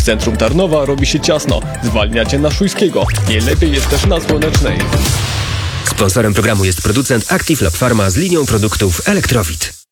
centrum Tarnowa robi się ciasno. Zwalniacie na Szujskiego. Nie lepiej jest też na Słonecznej. Sponsorem programu jest producent Active Lab Pharma z linią produktów Elektrowit.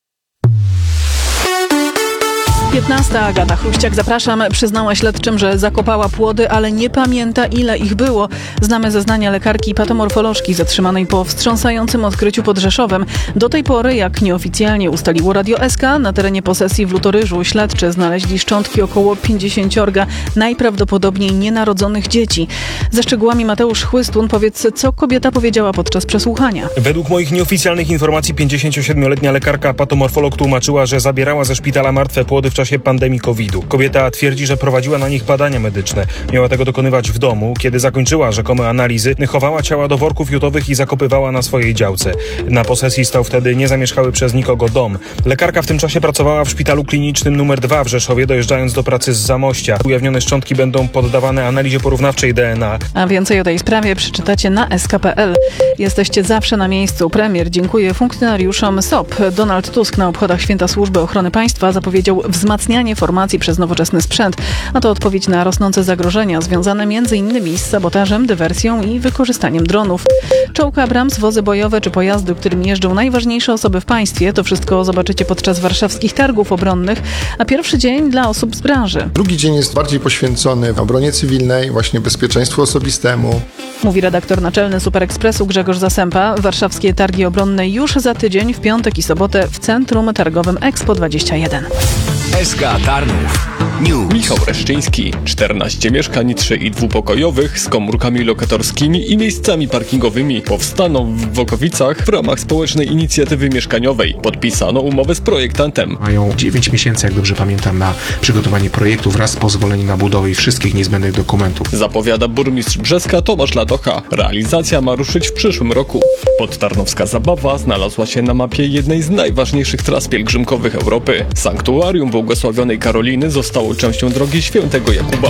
15. Agata Chruściak, zapraszam. Przyznała śledczym, że zakopała płody, ale nie pamięta, ile ich było. Znamy zeznania lekarki i patomorfolożki zatrzymanej po wstrząsającym odkryciu pod Rzeszowem. Do tej pory, jak nieoficjalnie ustaliło Radio SK, na terenie posesji w Lutoryżu śledczy znaleźli szczątki około 50 najprawdopodobniej nienarodzonych dzieci. Ze szczegółami Mateusz Chłystun. Powiedz, co kobieta powiedziała podczas przesłuchania. Według moich nieoficjalnych informacji 57-letnia lekarka patomorfolog tłumaczyła, że zabierała ze szpitala martwe płody w czasie pandemii COVID-u. Kobieta twierdzi, że prowadziła na nich badania medyczne. Miała tego dokonywać w domu. Kiedy zakończyła rzekome analizy, chowała ciała do worków jutowych i zakopywała na swojej działce. Na posesji stał wtedy niezamieszkały przez nikogo dom. Lekarka w tym czasie pracowała w szpitalu klinicznym nr 2 w Rzeszowie, dojeżdżając do pracy z Zamościa. Ujawnione szczątki będą poddawane analizie porównawczej DNA. A więcej o tej sprawie przeczytacie na sk.pl. Jesteście zawsze na miejscu. Premier dziękuję funkcjonariuszom SOP. Donald Tusk na obchodach Święta Służby Ochrony Państwa zapowiedział wzmacnianie formacji przez nowoczesny sprzęt. A to odpowiedź na rosnące zagrożenia związane m.in. z sabotażem, dywersją i wykorzystaniem dronów. Czołg Abrams, wozy bojowe czy pojazdy, którym jeżdżą najważniejsze osoby w państwie. To wszystko zobaczycie podczas warszawskich targów obronnych. A pierwszy dzień dla osób z branży. Drugi dzień jest bardziej poświęcony obronie cywilnej, właśnie bezpieczeństwu osobistemu. Mówi redaktor naczelny Super Expressu Grzegorz Zasępa. Warszawskie targi obronne już za tydzień, w piątek i sobotę w Centrum Targowym Expo 21. SK Tarnów News. Michał Reszczyński. 14 mieszkań 3- i dwupokojowych z komórkami lokatorskimi i miejscami parkingowymi powstaną w Wokowicach w ramach społecznej inicjatywy mieszkaniowej. Podpisano umowę z projektantem. Mają 9 miesięcy, jak dobrze pamiętam, na przygotowanie projektu wraz z pozwoleniem na budowę i wszystkich niezbędnych dokumentów. Zapowiada burmistrz Brzeska Tomasz Latocha. Realizacja ma ruszyć w przyszłym roku. Podtarnowska zabawa znalazła się na mapie jednej z najważniejszych tras pielgrzymkowych Europy. Sanktuarium Błogosławionej Karoliny zostało częścią drogi Świętego Jakuba.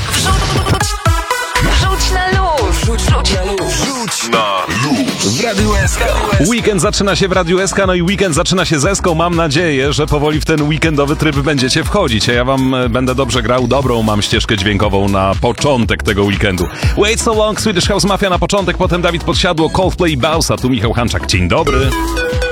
Wrzuć na luz! Wrzuć na luz! Rzuć na luz w Radiu SK. Weekend zaczyna się w Radiu SK, no i weekend zaczyna się z Eską. Mam nadzieję, że powoli w ten weekendowy tryb będziecie wchodzić, a ja wam będę dobrze grał. Dobrą mam ścieżkę dźwiękową na początek tego weekendu. Wait So Long, Swedish House Mafia na początek, potem Dawid Podsiadło, Coldplay, Bausa. Tu Michał Hanczak. Dzień dobry.